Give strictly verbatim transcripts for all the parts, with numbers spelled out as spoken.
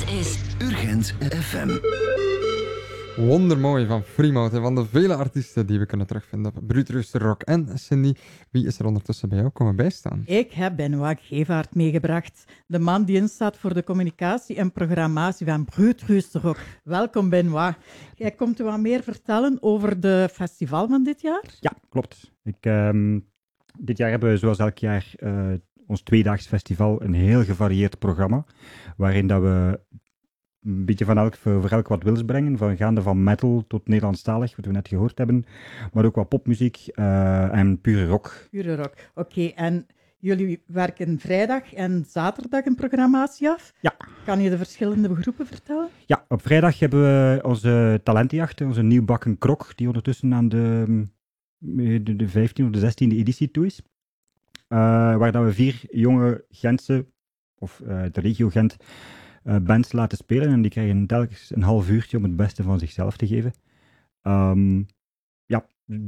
is Urgent F M. Wondermooi van Freemouth en van de vele artiesten die we kunnen terugvinden op Bruut Rock. En Cindy, wie is er ondertussen bij jou komen bijstaan? Ik heb Benoit Gevaert meegebracht. De man die instaat voor de communicatie en programmatie van Bruut Rock. Welkom Benoit. Jij komt u wat meer vertellen over de festival van dit jaar? Ja, klopt. Ik, um, dit jaar hebben we zoals elk jaar uh, ons tweedaags festival, een heel gevarieerd programma, waarin dat we een beetje van elk, voor elk wat wils brengen, van gaande van metal tot Nederlandstalig, wat we net gehoord hebben, maar ook wat popmuziek uh, en pure rock. Pure rock, oké. Okay, en jullie werken vrijdag en zaterdag een programmatie af? Ja. Kan je de verschillende groepen vertellen? Ja, op vrijdag hebben we onze talentenjacht, onze nieuwbakken krok, die ondertussen aan de, de, de vijftiende of de zestiende editie toe is. Uh, waar dat we vier jonge Gentse, of uh, de regio Gent, uh, bands laten spelen. En die krijgen telkens een half uurtje om het beste van zichzelf te geven. Um, ja,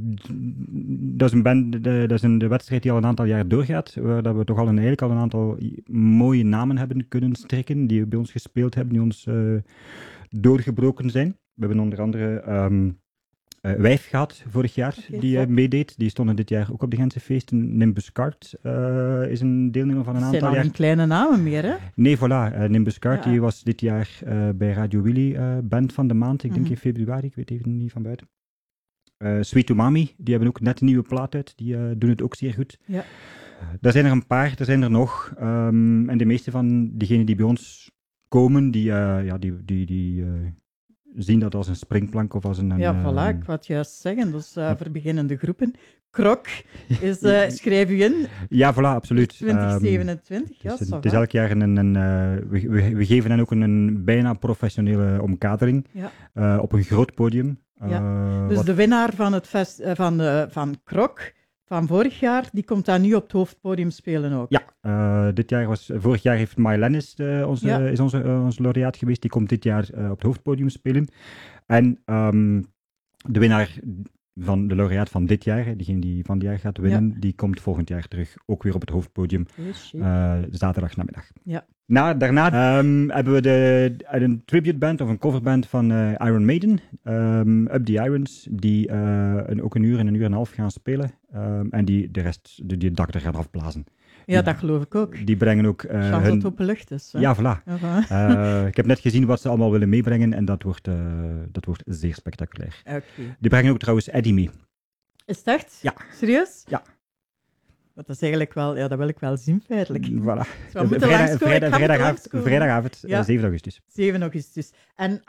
dat is, een band, de, dat is een de wedstrijd die al een aantal jaar doorgaat. Waar dat we toch al een, eigenlijk al een aantal mooie namen hebben kunnen strikken. Die bij ons gespeeld hebben, die ons uh, doorgebroken zijn. We hebben onder andere Um, Uh, Wijf gehad vorig jaar, okay, die uh, meedeed. Die stonden dit jaar ook op de Gentse feesten. Nimbus Cart uh, is een deelnemer van een aantal jaar. Dat zijn al geen kleine namen meer, hè? Nee, voilà. Uh, Nimbus Cart ja. die was dit jaar uh, bij Radio Willy uh, band van de maand. Ik mm-hmm. denk in februari, ik weet even niet van buiten. Uh, Sweet Umami, die hebben ook net een nieuwe plaat uit. Die uh, doen het ook zeer goed. Ja. Daar zijn er een paar, er zijn er nog. Um, en de meeste van diegenen die bij ons komen, die, uh, ja, die, die, die uh, zien dat als een springplank of als een... Ja, een, voilà, ik wou juist zeggen. Dus uh, voor beginnende groepen. Krok, is, uh, schrijf u in. Ja, voilà, absoluut. twintig zevenentwintig, um, ja, dus het is elk jaar een... een uh, we, we, we geven hen ook een, een bijna professionele omkadering ja. uh, op een groot podium. Ja. Uh, dus wat... de winnaar van, het fest, uh, van, uh, van Krok van vorig jaar, die komt daar nu op het hoofdpodium spelen ook. Ja, uh, dit jaar was, vorig jaar heeft Maya Lennis uh, onze, ja. is onze, uh, onze laureaat geweest. Die komt dit jaar uh, op het hoofdpodium spelen. En um, de winnaar van de laureaat van dit jaar, degene die van dit jaar gaat winnen, ja. die komt volgend jaar terug ook weer op het hoofdpodium. Uh, zaterdag namiddag. Ja. Na, daarna um, hebben we de, een tributeband of een coverband van uh, Iron Maiden, um, Up the Irons, die uh, een, ook een uur en een uur en een half gaan spelen. Um, en die de rest, die, die het dak er gaan afblazen. Ja, die, dat geloof ik ook. Die brengen ook... Uh, Chance hun... dat het open lucht is. Hè? Ja, voilà. Ja, voilà. uh, ik heb net gezien wat ze allemaal willen meebrengen en dat wordt, uh, dat wordt zeer spectaculair. Okay. Die brengen ook trouwens Eddie mee. Is het echt? Ja. Serieus? Ja. Dat is eigenlijk wel... Ja, dat wil ik wel zien, feitelijk. Voilà. Vrijdag, vrijdag, vrijdag, vrijdagavond, vrijdagavond ja. uh, zeven augustus. zeven augustus. En